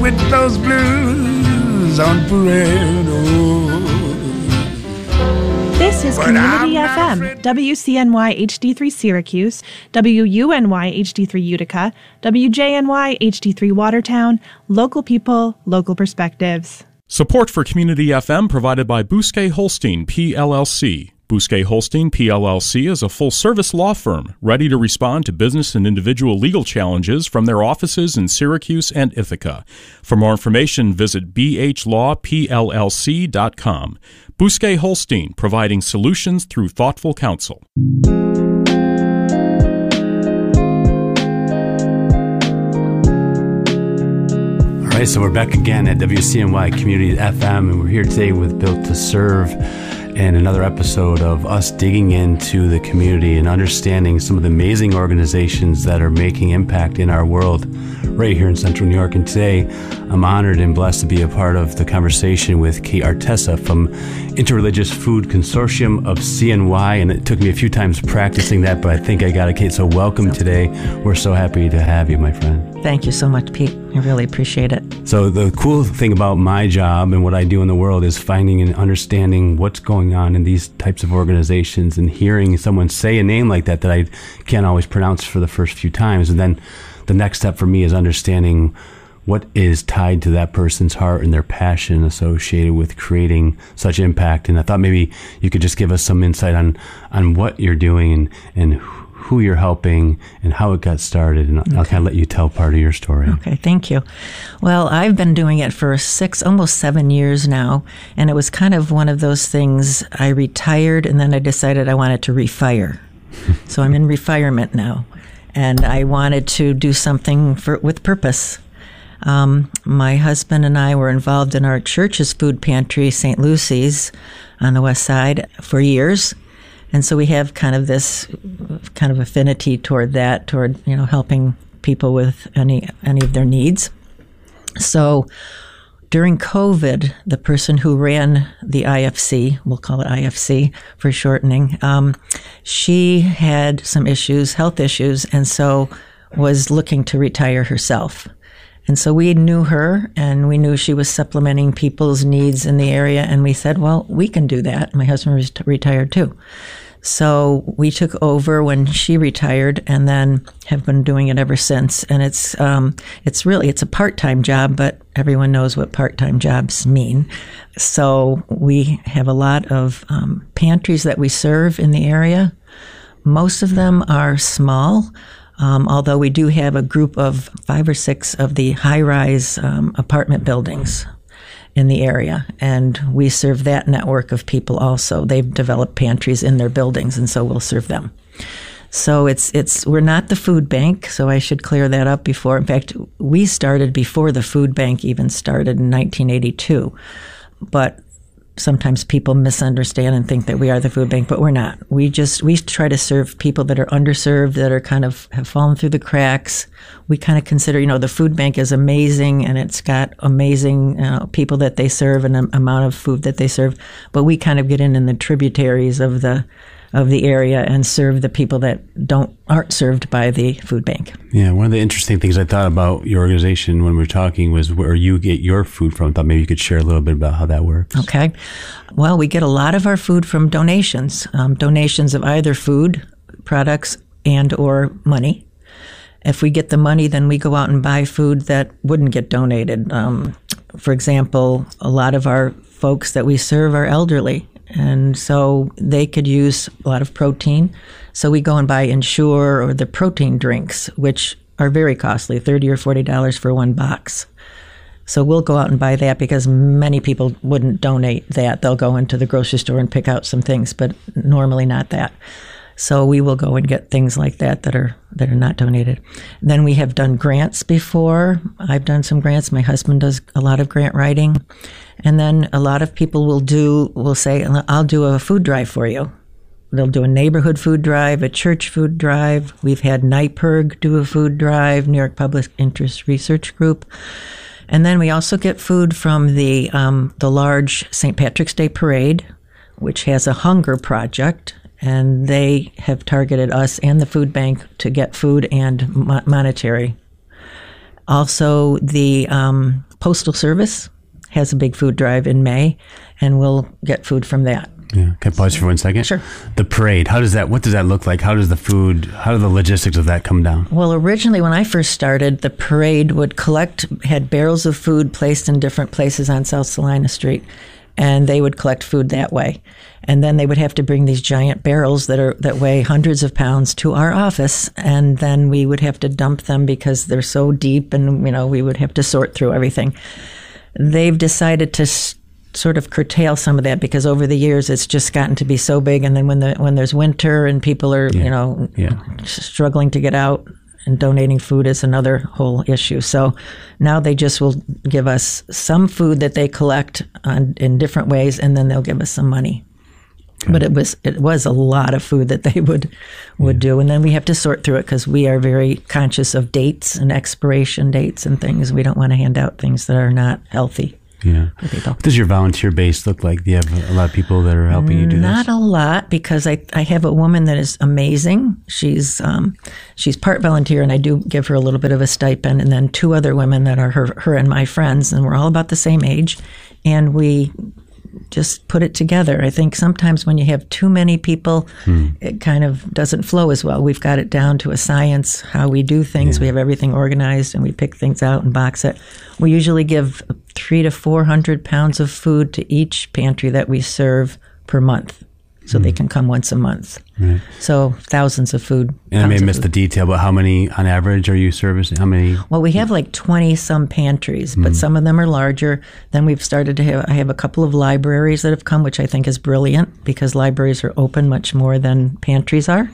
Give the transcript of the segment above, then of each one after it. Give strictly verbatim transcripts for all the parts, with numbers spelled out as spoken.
with those blues on parade. Oh. This is Community F M, W C N Y H D three Syracuse, W U N Y H D three Utica, W J N Y H D three Watertown, local people, local perspectives. Support for Community F M provided by Bousquet Holstein, P L L C. Bousquet Holstein, P L L C is a full-service law firm ready to respond to business and individual legal challenges from their offices in Syracuse and Ithaca. For more information, visit b h law p l l c dot com. Bousquet Holstein, providing solutions through thoughtful counsel. All right, so we're back again at W C N Y Community F M, and we're here today with Built to Serve and another episode of us digging into the community and understanding some of the amazing organizations that are making impact in our world right here in Central New York. And today, I'm honored and blessed to be a part of the conversation with Kate Artessa from Interreligious Food Consortium of C N Y. And it took me a few times practicing that, but I think I got it, Kate. So welcome today. We're so happy to have you, my friend. Thank you so much, Pete. I really appreciate it. So the cool thing about my job and what I do in the world is finding and understanding what's going on in these types of organizations and hearing someone say a name like that that I can't always pronounce for the first few times. And then the next step for me is understanding what is tied to that person's heart and their passion associated with creating such impact. And I thought maybe you could just give us some insight on, on what you're doing and, and who you're helping and how it got started. And I'll okay. kind of let you tell part of your story. Okay, thank you. Well, I've been doing it for six, almost seven years now. And it was kind of one of those things. I retired and then I decided I wanted to refire. So I'm in retirement now. And I wanted to do something for, with purpose. Um, my husband and I were involved in our church's food pantry, Saint Lucy's, on the west side for years. And so we have kind of this kind of affinity toward that, toward, you know, helping people with any any of their needs. So during COVID, the person who ran the I F C, we'll call it I F C for shortening, um, she had some issues, health issues, and so was looking to retire herself. And so we knew her, and we knew she was supplementing people's needs in the area, and we said, well, we can do that. My husband was retired too. So we took over when she retired and then have been doing it ever since. And it's um, it's really, it's a part-time job, but everyone knows what part-time jobs mean. So we have a lot of um, pantries that we serve in the area. Most of them are small, um, although we do have a group of five or six of the high-rise um, apartment buildings in the area, and we serve that network of people also. They've developed pantries in their buildings, and so we'll serve them. So it's it's we're not the food bank, so I should clear that up before. In fact, we started before the food bank even started in nineteen eighty-two, but sometimes people misunderstand and think that we are the food bank, but we're not. We just, we try to serve people that are underserved, that are kind of have fallen through the cracks. We kind of consider, you know, the food bank is amazing and it's got amazing uh, people that they serve and the amount of food that they serve. But we kind of get in in the tributaries of the, of the area and serve the people that don't, aren't served by the food bank. Yeah. One of the interesting things I thought about your organization when we were talking was where you get your food from. I thought maybe you could share a little bit about how that works. Okay. Well, we get a lot of our food from donations, um, donations of either food products and or money. If we get the money, then we go out and buy food that wouldn't get donated. Um, for example, a lot of our folks that we serve are elderly, and so they could use a lot of protein. So we go and buy Ensure or the protein drinks, which are very costly, thirty or forty dollars for one box. So we'll go out and buy that because many people wouldn't donate that. They'll go into the grocery store and pick out some things, but normally not that. So we will go and get things like that that are that are not donated. Then we have done grants before. I've done some grants. My husband does a lot of grant writing. And then a lot of people will do will say, I'll do a food drive for you. They'll do a neighborhood food drive, a church food drive. We've had NYPIRG do a food drive, New York Public Interest Research Group. And then we also get food from the um, the large Saint Patrick's Day Parade, which has a hunger project. And they have targeted us and the food bank to get food and mo- monetary. Also, the um, Postal Service has a big food drive in May, and we'll get food from that. Yeah. Can I pause for one second? Sure. The parade, how does that, what does that look like? How does the food, how do the logistics of that come down? Well, originally when I first started, the parade would collect, had barrels of food placed in different places on South Salina Street, and they would collect food that way. And then they would have to bring these giant barrels that are that weigh hundreds of pounds to our office, and then we would have to dump them because they're so deep, and you know we would have to sort through everything. They've decided to s- sort of curtail some of that because over the years it's just gotten to be so big, and then when the when there's winter and people are Yeah. you know Yeah. struggling to get out, and donating food is another whole issue. So now they just will give us some food that they collect on, in different ways, and then they'll give us some money. Okay. But it was it was a lot of food that they would would yeah. do, and then we have to sort through it because we are very conscious of dates and expiration dates and things. We don't want to hand out things that are not healthy. Yeah. What does your volunteer base look like? Do you have a lot of people that are helping you do Not this? Not a lot, because I, I have a woman that is amazing. She's um, she's part volunteer, and I do give her a little bit of a stipend, and then two other women that are her, her and my friends, and we're all about the same age, and we just put it together. I think sometimes when you have too many people, hmm. it kind of doesn't flow as well. We've got it down to a science, how we do things. Yeah. We have everything organized, and we pick things out and box it. We usually give three to four hundred pounds of food to each pantry that we serve per month, so hmm. they can come once a month. Right. So thousands of food. And I may have missed the detail, but how many on average are you servicing? How many? Well, we have like twenty some pantries, but mm. some of them are larger. Then we've started to have, I have a couple of libraries that have come, which I think is brilliant because libraries are open much more than pantries are.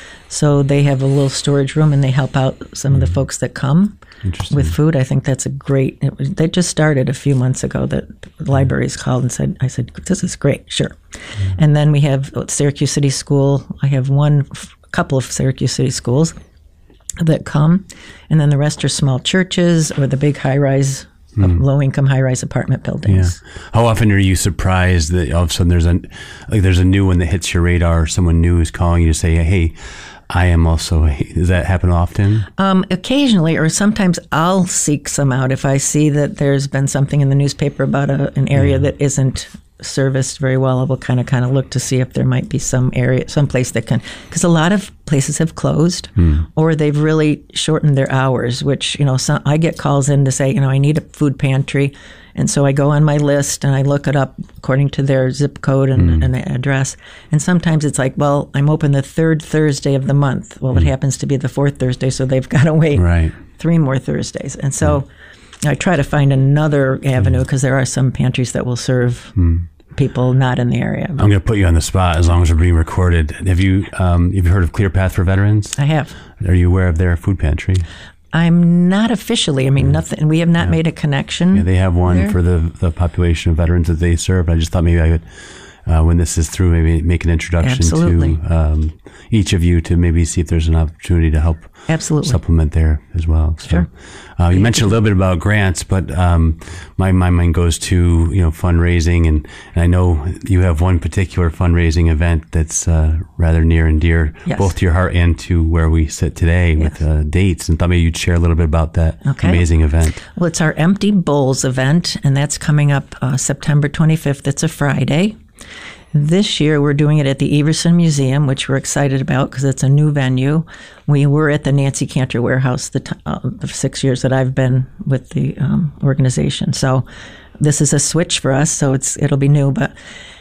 So they have a little storage room and they help out some mm. of the folks that come with food. I think that's a great, it was, they just started a few months ago that libraries called and said, I said, this is great, sure. Mm. And then we have Syracuse City School. I have one, a couple of Syracuse City schools that come, and then the rest are small churches or the big high-rise, mm. low-income high-rise apartment buildings. Yeah. How often are you surprised that all of a sudden there's a, like there's a new one that hits your radar, or someone new is calling you to say, hey, I am also, does that happen often? Um, occasionally, or sometimes I'll seek some out if I see that there's been something in the newspaper about a, an area yeah. that isn't serviced very well. I will kind of kind of look to see if there might be some area, some place that can, because a lot of places have closed hmm. or they've really shortened their hours, which, you know, some, I get calls in to say, you know, I need a food pantry. And so I go on my list and I look it up according to their zip code and, mm. and address. And sometimes it's like, well, I'm open the third Thursday of the month. Well, mm. it happens to be the fourth Thursday, so they've got to wait right. three more Thursdays. And so yeah. I try to find another avenue because there are some pantries that will serve mm. people not in the area. I'm going to put you on the spot as long as we're being recorded. Have you um, have you heard of Clear Path for Veterans? I have. Are you aware of their food pantry? I'm not officially. I mean, nothing. We have not yeah. made a connection. Yeah, they have one there. for the the population of veterans that they serve. I just thought maybe I could, uh, when this is through, maybe make an introduction Absolutely. to um, each of you to maybe see if there's an opportunity to help Absolutely. supplement there as well. So, sure. Uh, you mentioned a little bit about grants, but um, my my mind goes to you know fundraising, and, and I know you have one particular fundraising event that's uh, rather near and dear yes. both to your heart and to where we sit today yes. with uh, dates. And thought maybe you'd share a little bit about that okay. amazing event. Well, it's our Empty Bowls event, and that's coming up uh, September twenty-fifth. It's a Friday. This year, we're doing it at the Everson Museum, which we're excited about because it's a new venue. We were at the Nancy Cantor Warehouse the, t- uh, the six years that I've been with the um, organization. So this is a switch for us, so it's it'll be new. But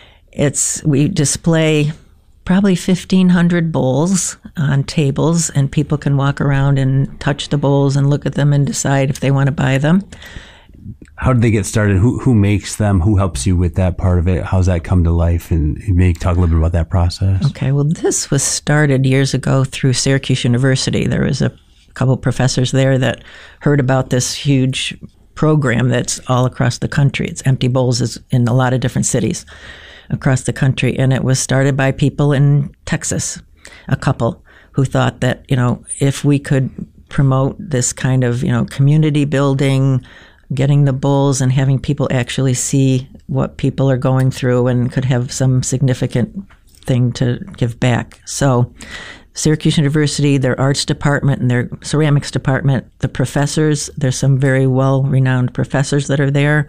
it's we display probably fifteen hundred bowls on tables, and people can walk around and touch the bowls and look at them and decide if they want to buy them. How did they get started? Who who makes them? Who helps you with that part of it? How's that come to life? And maybe talk a little bit about that process. Okay, well, this was started years ago through Syracuse University. There was a couple of professors there that heard about this huge program that's all across the country. It's Empty Bowls is in a lot of different cities across the country. And it was started by people in Texas, a couple who thought that, you know, if we could promote this kind of, you know, community building, getting the bowls and having people actually see what people are going through and could have some significant thing to give back. So Syracuse University, their arts department and their ceramics department, the professors, there's some very well-renowned professors that are there.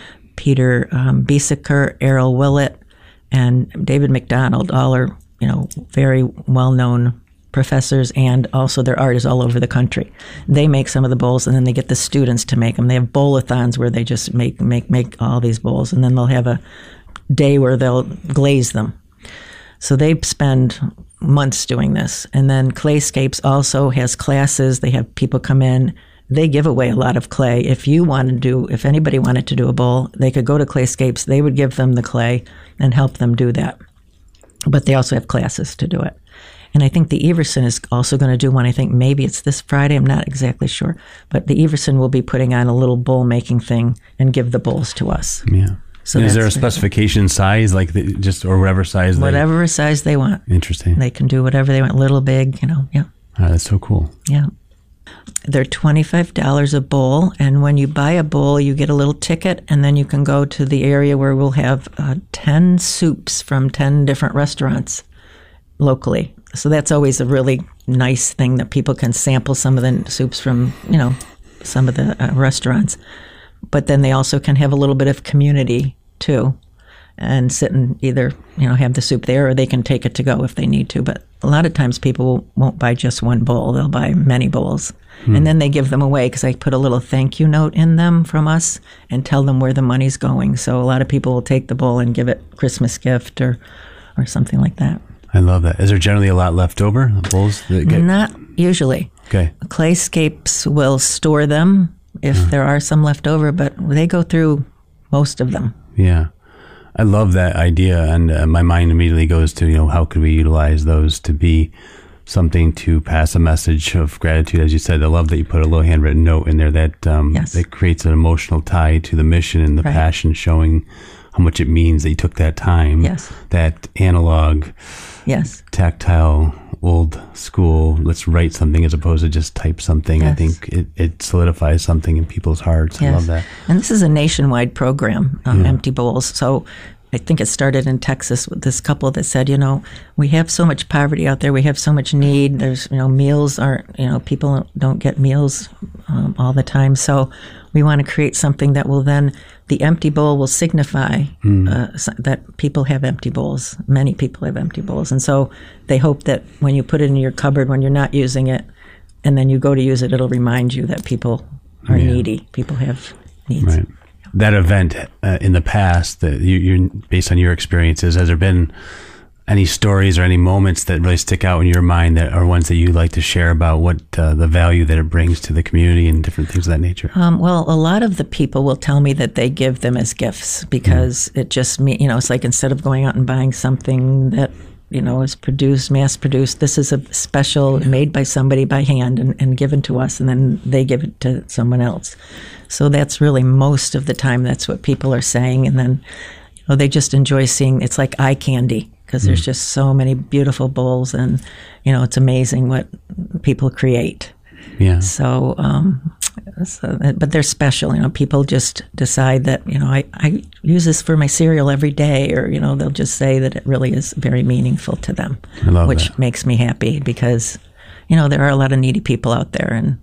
Peter um, Biesecker, Errol Willett, and David McDonald, all are, you know, very well-known professors, and also their art is all over the country. They make some of the bowls, and then they get the students to make them. They have bowl-a-thons where they just make, make, make all these bowls, and then they'll have a day where they'll glaze them. So they spend months doing this. And then Clayscapes also has classes. They have people come in. They give away a lot of clay. If you want to do, if anybody wanted to do a bowl, they could go to Clayscapes. They would give them the clay and help them do that. But they also have classes to do it. And I think the Everson is also going to do one. I think maybe it's this Friday. I'm not exactly sure. But the Everson will be putting on a little bowl making thing and give the bowls to us. Yeah. So is there a specification size, like the, just or whatever size? Whatever they, size they want. Interesting. They can do whatever they want, little, big, you know. Yeah. Oh, that's so cool. Yeah. They're twenty-five dollars a bowl, and when you buy a bowl, you get a little ticket, and then you can go to the area where we'll have uh, ten soups from ten different restaurants locally. So that's always a really nice thing that people can sample some of the soups from, you know, some of the uh, restaurants. But then they also can have a little bit of community too, and sit and either, you know, have the soup there, or they can take it to go if they need to. But a lot of times people won't buy just one bowl. They'll buy many bowls. Hmm. And then they give them away because I put a little thank you note in them from us and tell them where the money's going. So a lot of people will take the bowl and give it a Christmas gift or, or something like that. I love that. Is there generally a lot left over, bowls that get... Not usually. Okay. Clayscapes will store them if uh. there are some left over, but they go through most of them. Yeah. I love that idea, and uh, my mind immediately goes to, you know, how could we utilize those to be something to pass a message of gratitude? As you said, I love that you put a little handwritten note in there that um, yes. that creates an emotional tie to the mission and the right. passion, showing how much it means that you took that time, yes. that analog, yes, tactile, old school, let's write something as opposed to just type something. Yes. I think it, it solidifies something in people's hearts. Yes. I love that. And this is a nationwide program, um, Yeah. Empty Bowls. So I think it started in Texas with this couple that said, you know, we have so much poverty out there. We have so much need. There's, you know, meals aren't, you know, people don't get meals um, all the time. So we want to create something that will then, the empty bowl will signify mm. uh, so that people have empty bowls. Many people have empty bowls. And so they hope that when you put it in your cupboard, when you're not using it, and then you go to use it, it'll remind you that people are yeah. needy. People have needs. Right. That event uh, in the past, that you, you're based on your experiences, has there been any stories or any moments that really stick out in your mind that are ones that you like to share about what uh, the value that it brings to the community and different things of that nature? Um, well, a lot of the people will tell me that they give them as gifts because mm. it just, me, you know, it's like instead of going out and buying something that, you know, is produced, mass produced, this is a special yeah. made by somebody by hand and, and given to us, and then they give it to someone else. So that's really most of the time that's what people are saying. And then, you know, they just enjoy seeing, it's like eye candy because mm. there's just so many beautiful bowls, and, you know, it's amazing what people create. Yeah. So, um, so, but they're special, you know, people just decide that, you know, I, I use this for my cereal every day, or, you know, they'll just say that it really is very meaningful to them, I love which that. makes me happy because, you know, there are a lot of needy people out there, and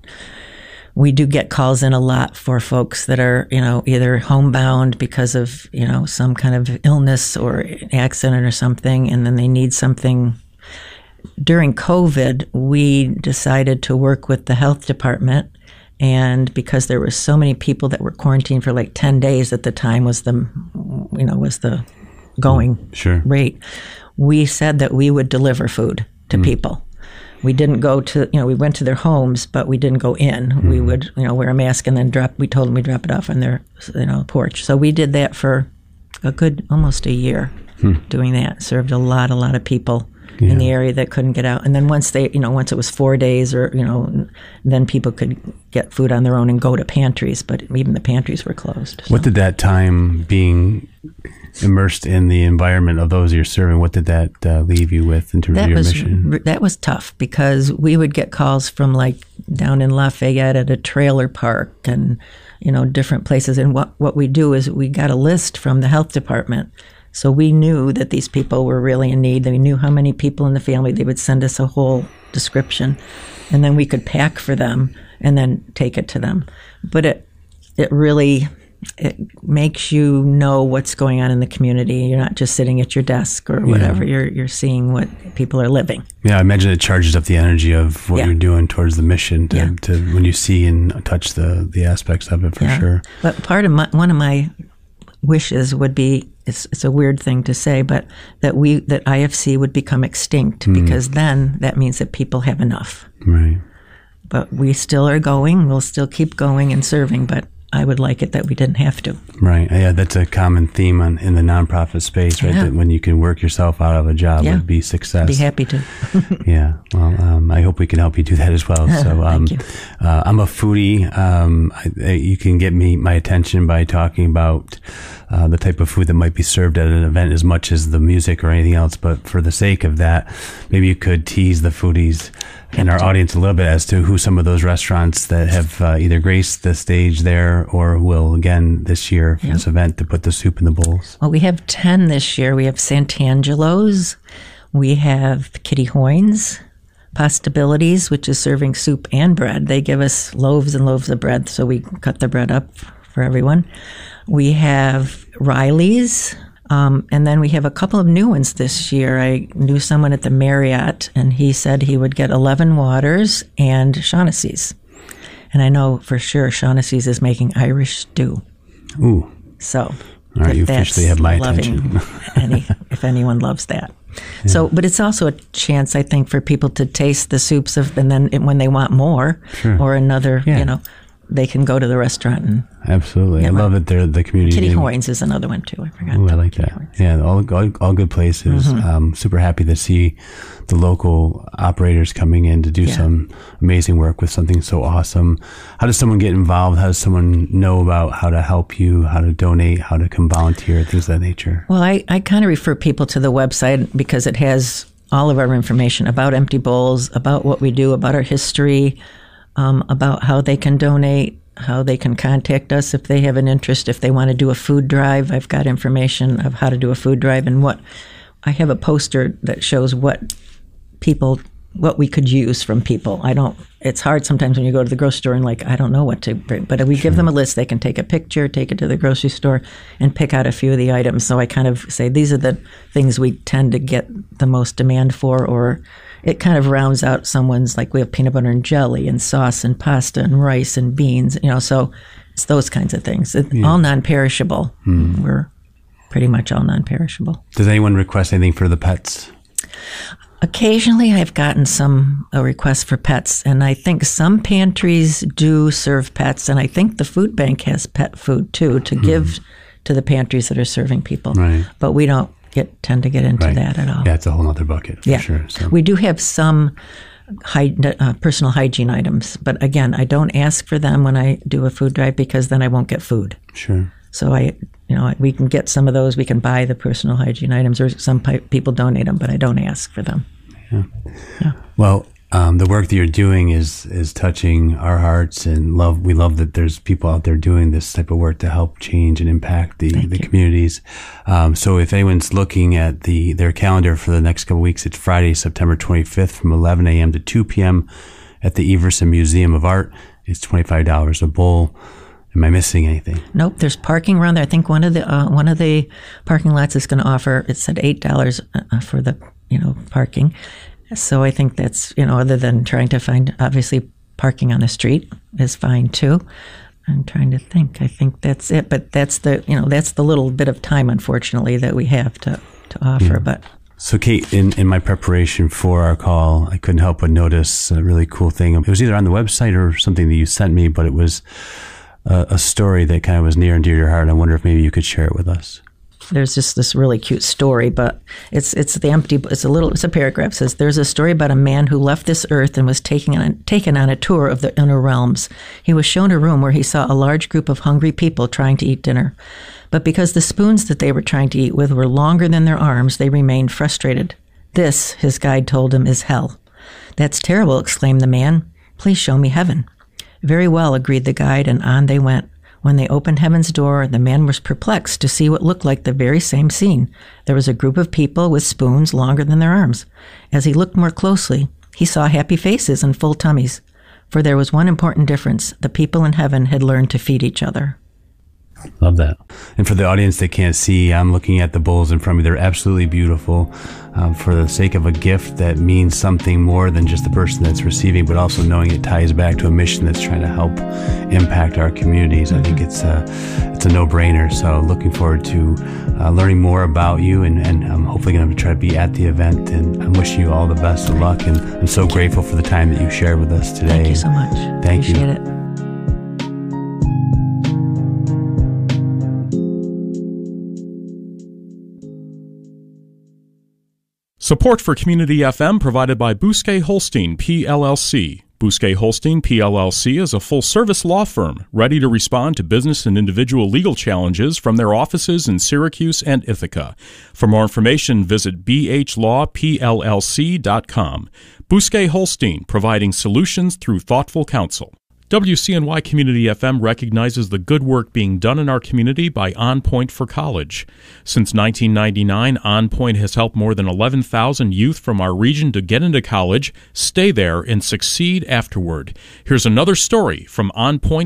we do get calls in a lot for folks that are, you know, either homebound because of, you know, some kind of illness or accident or something, and then they need something. During COVID, we decided to work with the health department, and because there were so many people that were quarantined for like ten days at the time was the, you know, was the going mm, sure. rate, we said that we would deliver food to mm. people. We didn't go to, you know, we went to their homes, but we didn't go in. Mm. We would, you know, wear a mask and then drop, we told them we'd drop it off on their, you know, porch. So we did that for a good, almost a year hmm. doing that. Served a lot, a lot of people yeah. in the area that couldn't get out. And then once they, you know, once it was four days or, you know, then people could get food on their own and go to pantries, but even the pantries were closed. So. What did that time being immersed in the environment of those you're serving, what did that uh, leave you with in terms that of your was, mission? That was tough because we would get calls from like down in Lafayette at a trailer park and, you know, different places. And what, what we do is we got a list from the health department So we knew that these people were really in need. They knew how many people in the family. They would send us a whole description, and then we could pack for them and then take it to them. But it it really it makes you know what's going on in the community. You're not just sitting at your desk or whatever. Yeah. You're you're seeing what people are living. Yeah, I imagine it charges up the energy of what yeah. you're doing towards the mission to, yeah. to when you see and touch the the aspects of it for yeah. sure. But part of my, one of my wishes would be, it's, it's a weird thing to say, but that we that I F C would become extinct mm. because then that means that people have enough. Right. But we still are going. We'll still keep going and serving, but I would like it that we didn't have to. Right. Yeah, that's a common theme on, in the nonprofit space, right? Yeah. That when you can work yourself out of a job, yeah. would be success. Be happy to. yeah. Well, um, I hope we can help you do that as well. So, um, Thank you. Uh, I'm a foodie. Um, I, you can get me my attention by talking about uh, the type of food that might be served at an event as much as the music or anything else. But for the sake of that, maybe you could tease the foodies and our audience a little bit as to who some of those restaurants that have uh, either graced the stage there or will again this year for yep. this event to put the soup in the bowls. Well, we have ten this year. We have Sant'Angelo's. We have Kitty Hoynes, Postabilities, which is serving soup and bread. They give us loaves and loaves of bread, so we cut the bread up for everyone. We have Riley's. Um, and then we have a couple of new ones this year. I knew someone at the Marriott, and he said he would get eleven Waters and Shaughnessy's. And I know for sure Shaughnessy's is making Irish stew. Ooh. So, all right, you officially have my attention. any, if anyone loves that. Yeah. So, but it's also a chance, I think, for people to taste the soups of, and then when they want more sure. or another, yeah. you know, they can go to the restaurant and absolutely. I love that they're the community. Kitty Hoynes is another one too. I forgot. Ooh, I like Kitty that. Hoynes. Yeah, all, all all good places. Mm-hmm. Um, super happy to see the local operators coming in to do yeah. some amazing work with something so awesome. How does someone get involved? How does someone know about how to help you, how to donate, how to come volunteer, things of that nature? Well, I, I kind of refer people to the website because it has all of our information about Empty Bowls, about what we do, about our history, um, about how they can donate, how they can contact us if they have an interest, if they want to do a food drive. I've got information of how to do a food drive and what I have a poster that shows what people, what we could use from people. I don't, it's hard sometimes when you go to the grocery store and like, I don't know what to bring, but if we sure. give them a list, they can take a picture, take it to the grocery store and pick out a few of the items. So I kind of say, these are the things we tend to get the most demand for, or it kind of rounds out someone's, like we have peanut butter and jelly and sauce and pasta and rice and beans, you know, so it's those kinds of things. It's yeah. all non-perishable. Mm. We're pretty much all non-perishable. Does anyone request anything for the pets? Occasionally I've gotten some uh, requests for pets, and I think some pantries do serve pets, and I think the food bank has pet food too to mm. give to the pantries that are serving people. Right. But we don't get tend to get into right. that at all. Yeah, it's a whole other bucket for yeah. sure. So. We do have some hy- uh, personal hygiene items, but again, I don't ask for them when I do a food drive because then I won't get food. Sure. So I, you know, we can get some of those. We can buy the personal hygiene items, or some pi- people donate them, but I don't ask for them. Yeah. yeah. Well, um, the work that you're doing is is touching our hearts, and love. We love that there's people out there doing this type of work to help change and impact the, the communities. Um, so if anyone's looking at the their calendar for the next couple of weeks, it's Friday, September twenty-fifth from eleven a.m. to two p.m. at the Everson Museum of Art. It's twenty-five dollars a bowl. Am I missing anything? Nope. There's parking around there. I think one of the uh, one of the parking lots is going to offer. It said eight dollars uh, for the you know parking. So I think that's, you know, other than trying to find, obviously parking on the street is fine too. I'm trying to think. I think that's it. But that's the, you know, that's the little bit of time, unfortunately, that we have to, to offer. Yeah. But so, Kate, in, in my preparation for our call, I couldn't help but notice a really cool thing. It was either on the website or something that you sent me, but it was a, a story that kind of was near and dear to your heart. I wonder if maybe you could share it with us. There's just this really cute story, but it's it's the empty. It's a little. It's a paragraph. It says there's a story about a man who left this earth and was taken on taken on a tour of the inner realms. He was shown a room where he saw a large group of hungry people trying to eat dinner, but because the spoons that they were trying to eat with were longer than their arms, they remained frustrated. This, his guide told him, is hell. That's terrible, exclaimed the man. Please show me heaven. Very well, agreed the guide, and on they went. When they opened heaven's door, the man was perplexed to see what looked like the very same scene. There was a group of people with spoons longer than their arms. As he looked more closely, he saw happy faces and full tummies. For there was one important difference. The people in heaven had learned to feed each other. Love that. And for the audience that can't see, I'm looking at the bowls in front of me. They're absolutely beautiful. Um, for the sake of a gift that means something more than just the person that's receiving, but also knowing it ties back to a mission that's trying to help impact our communities. I think it's a, it's a no-brainer. So looking forward to uh, learning more about you, and, and I'm hopefully going to try to be at the event, and I'm wishing you all the best of luck. And I'm so grateful for the time that you shared with us today. Thank you so much. Thank Appreciate you. it. Support for Community F M provided by Bousquet Holstein, P L L C. Bousquet Holstein, P L L C is a full-service law firm ready to respond to business and individual legal challenges from their offices in Syracuse and Ithaca. For more information, visit b h law p l l c dot com. Bousquet Holstein, providing solutions through thoughtful counsel. W C N Y Community F M recognizes the good work being done in our community by On Point for College. Since nineteen ninety-nine, On Point has helped more than eleven thousand youth from our region to get into college, stay there, and succeed afterward. Here's another story from On Point